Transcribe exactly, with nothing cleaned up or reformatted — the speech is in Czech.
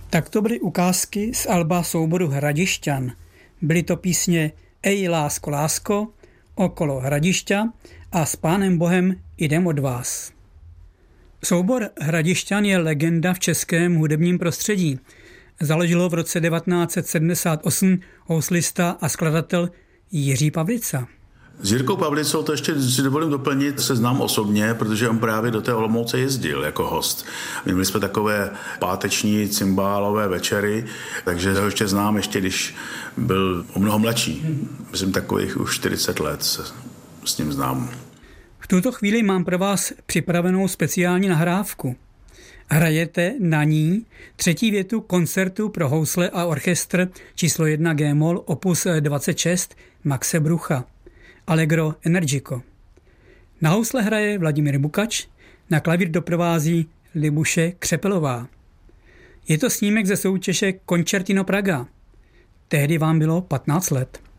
Tak to byly ukázky z alba souboru Hradišťan. Byly to písně Ej lásko, lásko, Okolo Hradišťa a S Pánem Bohem idem od vás. Soubor Hradišťan je legenda v českém hudebním prostředí. Založilo v roce devatenáct set sedmdesát osm houslista a skladatel Jiří Pavlica. S Jirkou Pavlicou to ještě si dovolím doplnit, se znám osobně, protože on právě do té Olomouce jezdil jako host. Měli jsme takové páteční cymbálové večery, takže ho ještě znám, ještě když byl o mnoho mladší. Myslím takových už čtyřicet let se s ním znám. V tuto chvíli mám pro vás připravenou speciální nahrávku. Hrajete na ní třetí větu koncertu pro housle a orchestr číslo jedna G-moll opus dvacet šest Maxe Brucha. Allegro Energico. Na housle hraje Vladimír Bukač, na klavír doprovází Libuše Křepelová. Je to snímek ze soutěže Concertino Praga. Tehdy vám bylo patnáct let.